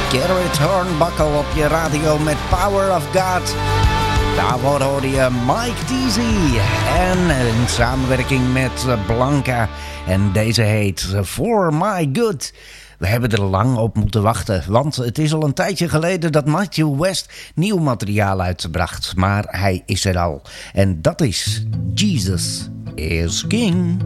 Garrett Hornbuckle op je radio met Power of God. Daarvoor hoorde je Mike Deasy. En in samenwerking met Blanca. En deze heet For My Good. We hebben er lang op moeten wachten, want het is al een tijdje geleden dat Matthew West nieuw materiaal uitbracht. Maar hij is er al. En dat is Jesus is King.